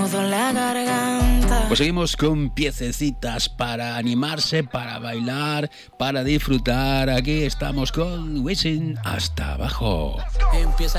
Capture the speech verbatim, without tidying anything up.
nudo en la garganta. Pues seguimos con piececitas para animarse, para bailar, para disfrutar. Aquí estamos con Wisin hasta abajo. Empieza